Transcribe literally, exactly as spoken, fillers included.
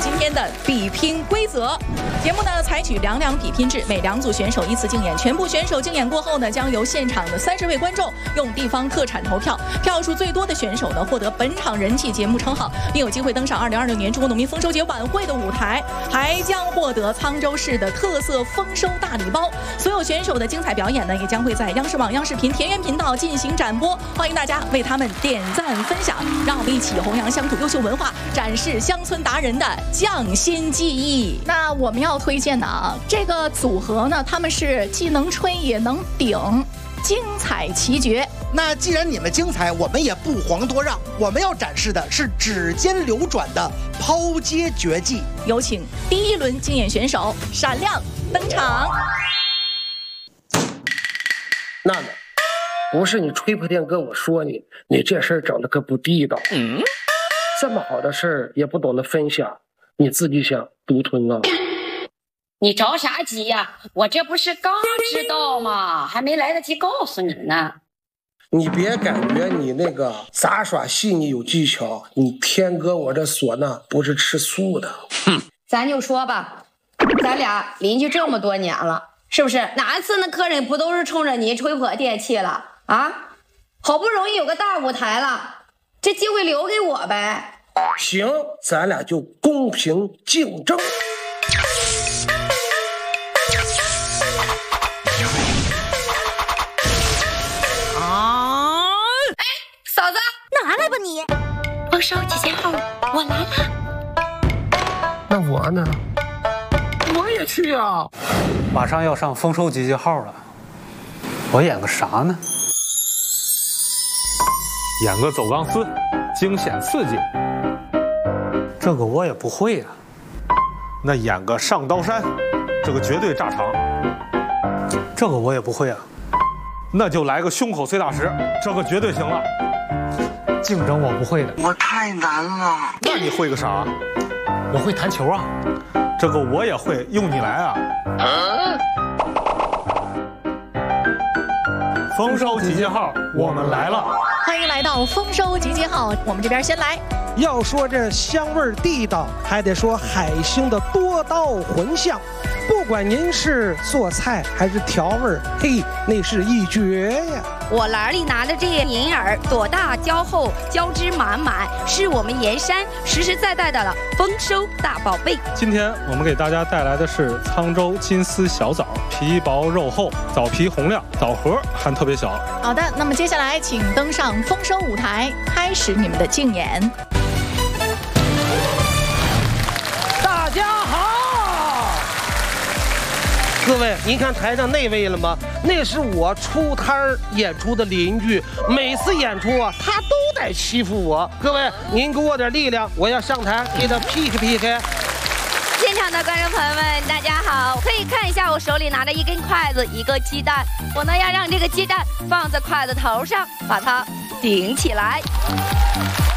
今天的比拼规则。节目呢采取两两比拼制，每两组选手依次竞演，全部选手竞演过后呢，将由现场的三十位观众用地方特产投票，票数最多的选手呢获得本场人气节目称号，并有机会登上二零二六年中国农民丰收节晚会的舞台，还将获得沧州市的特色丰收大礼包。所有选手的精彩表演呢，也将会在央视网、央视频、田园频道进行展播，欢迎大家为他们点赞分享，让我们一起弘扬乡土优秀文化，展示乡村达人的匠心技艺。那我们要推荐的啊，这个组合呢，他们是既能吹也能顶，精彩奇绝。 那既然你们精彩，我们也不遑多让，我们要展示的是指尖流转的抛接绝技。 有请第一轮竞演选手闪亮登场。 娜娜，不是你吹破天跟我说你，你这事儿整的可不地道。嗯，这么好的事儿也不懂得分享，你自己想独吞啊？ 你着啥急呀？我这不是刚知道吗？还没来得及告诉你呢。 你别感觉你那个杂耍细腻有技巧，你天哥我这唢呐不是吃素的。 哼，咱就说吧，咱俩邻居这么多年了，是不是？哪次那客人不都是冲着你吹破电器了啊？好不容易有个大舞台了，这机会留给我呗。 行，咱俩就公平竞争。 拿来吧你！ 丰收几件号，我来了。 那我呢？我也去啊！ 马上要上丰收集结号了，我演个啥呢？ 演个走钢丝，惊险刺激。 这个我也不会呀、啊。 那演个上刀山，这个绝对炸场。 这个我也不会啊。 那就来个胸口碎大石，这个绝对行了。 竞争我不会的， 我太难了。 那你会个啥？ 我会弹球啊， 这个我也会，用你来啊！啊丰收集结号，我们来了！ 欢迎来到丰收集结号，我们这边先来。 要说这香味地道，还得说海星的多道混香。不管您是做菜还是调味，嘿，那是一绝呀！ 我篮里拿的这银耳，朵大胶厚，胶质满满，是我们盐山实实在在的丰收大宝贝。 今天我们给大家带来的是沧州金丝小枣，皮薄肉厚，枣皮红亮，枣核还特别小。 好的，那么接下来请登上丰收舞台，开始你们的竞演。 大家好，各位，您看台上那位了吗？那是我出摊演出的邻居，每次演出啊，他都得欺负我。各位，您给我点力量，我要上台给他 P K P K。 现场的观众朋友们，大家好，可以看一下我手里拿着一根筷子，一个鸡蛋，我呢要让这个鸡蛋放在筷子头上，把它顶起来。